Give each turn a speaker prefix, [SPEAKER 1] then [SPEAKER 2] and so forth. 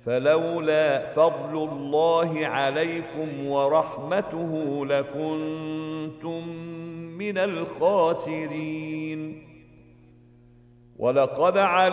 [SPEAKER 1] فلولا فضل الله عليكم ورحمته لكنتم من الخاسرين. ولقد